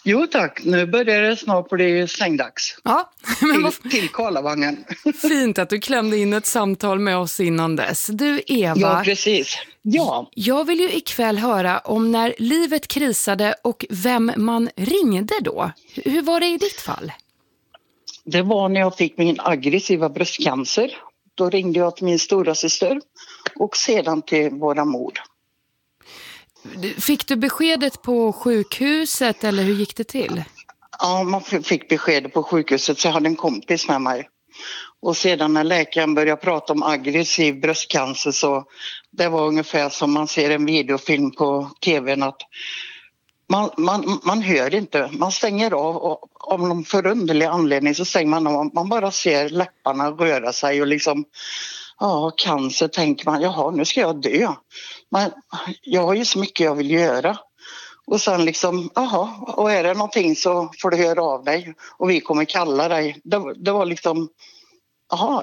Jo tack, nu börjar det snart bli sängdags. Ja, men till Karlavagnen. fint att du klämde in ett samtal med oss innan dess. Du Eva, Ja, precis. Ja. Jag vill ju ikväll höra om när livet krisade och vem man ringde då. Hur var det i ditt fall? Det var när jag fick min aggressiva bröstcancer. Då ringde jag till min stora syster och sedan till våra mor. Fick du beskedet på sjukhuset eller hur gick det till? Ja, man fick beskedet på sjukhuset, så jag hade en kompis med mig. Och sedan när läkaren började prata om aggressiv bröstcancer, så det var ungefär som man ser en videofilm på tvn, att man hör inte, man stänger av, och av någon förunderlig anledning så stänger man av, man bara ser läpparna röra sig och liksom, ja, cancer, tänker man, jaha, nu ska jag dö. Men jag har ju så mycket jag vill göra. Och sen liksom, jaha, och är det någonting så får du höra av dig och vi kommer kalla dig. Det var liksom, jaha,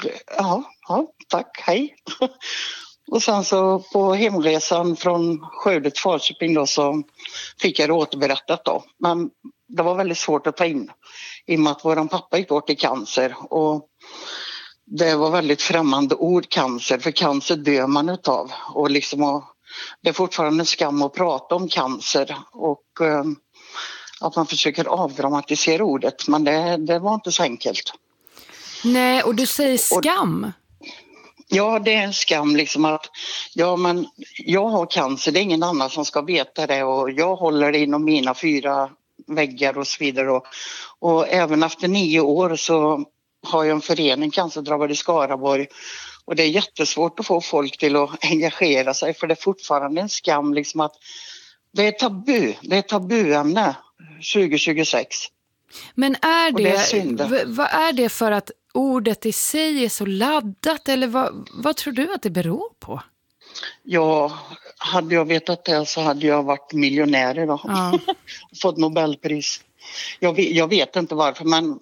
ja, tack, hej. Och sen så på hemresan från Skövde till Falköping då, så fick jag det återberättat då. Men det var väldigt svårt att ta in i och med att våran pappa gick bort i cancer. Och det var väldigt främmande ord, cancer, för cancer dör man utav. Och liksom, det är fortfarande en skam att prata om cancer och att man försöker avdramatisera ordet, men det var inte så enkelt. Nej, och du säger skam? Ja, det är en skam liksom att, ja men jag har cancer, det är ingen annan som ska veta det och jag håller det inom mina 4 väggar och så vidare. Och även efter 9 år så har jag en förening, Cancerdrabbade i Skaraborg, och det är jättesvårt att få folk till att engagera sig, för det är fortfarande en skam liksom att det är tabuämne 2026. Men är det det vad är det för att ordet i sig är så laddat, eller vad tror du att det beror på? Ja, hade jag vetat det så hade jag varit miljonär idag. Ja. Fått Nobelpris. Jag vet inte varför, men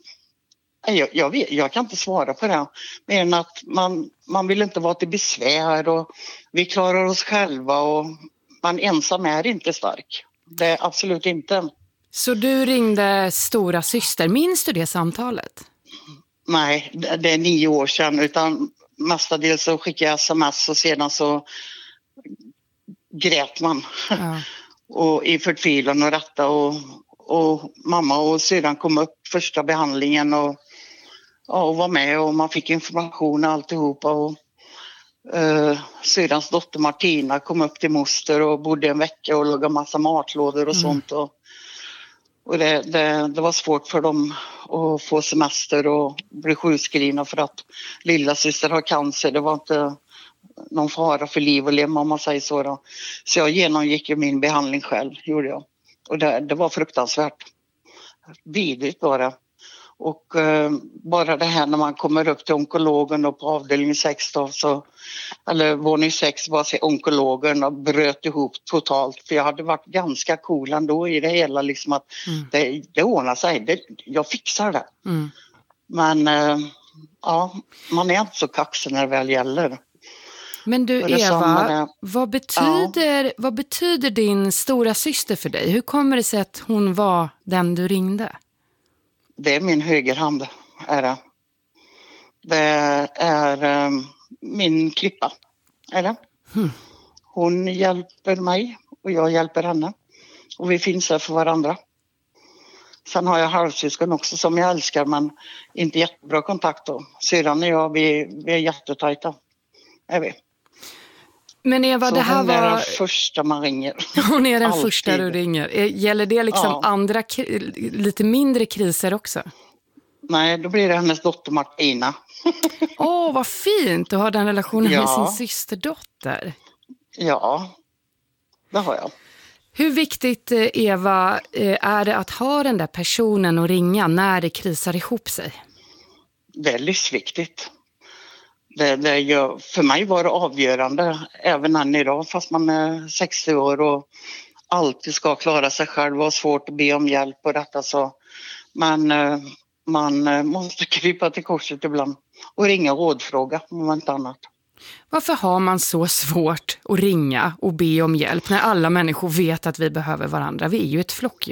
jag kan inte svara på det. Men att man vill inte vara till besvär och vi klarar oss själva och man ensam är inte stark. Det är absolut inte. Så du ringde stora syster. Minns du det samtalet? Nej, det är 9 år sedan, utan mestadels så skickade jag sms och sedan så grät man. Ja. Och i förtvivlan och rätta och mamma och sedan kom upp första behandlingen och var med och man fick information och alltihopa och syrrans dotter Martina kom upp till moster och bodde en vecka och lagade massa matlådor och sånt och det var svårt för dem att få semester och bli sjukskrivna för att lilla syster har cancer. Det var inte någon fara för liv och lem om man säger så då. Så jag genomgick ju min behandling själv, gjorde jag. Och det var fruktansvärt. Vidrigt var det. Och bara det här när man kommer upp till onkologen och på avdelning 6 då, så, eller våning 6 var sig onkologen och bröt ihop totalt. För jag hade varit ganska cool ändå i det hela liksom att det ordnar sig, jag fixar det. Mm. Men ja, man är inte så kaxig när det väl gäller. Men du Eva, vad betyder din stora syster för dig? Hur kommer det sig att hon var den du ringde? Det är min högerhand, är det. Det är min klippa, är det. Hon hjälper mig och jag hjälper henne. Och vi finns här för varandra. Sen har jag halvsyskon också som jag älskar, men inte jättebra kontakt då. Syrran och jag, vi är jättetajta, är vi. Men Eva, så det här hon är var den första man ringer. Hon är den första du ringer. Gäller det liksom andra lite mindre kriser också? Nej, då blir det hennes dotter Martina. Vad fint att ha den relationen med sin systerdotter. Ja, det har jag. Hur viktigt, Eva, är det att ha den där personen att ringa när det krisar ihop sig? Det är livsviktigt. För mig var det avgörande även än idag, fast man är 60 år och alltid ska klara sig själv och har svårt att be om hjälp och detta så. Men man måste krypa till korset ibland och ringa och rådfråga om inte annat. Varför har man så svårt att ringa och be om hjälp när alla människor vet att vi behöver varandra? Vi är ju ett flock.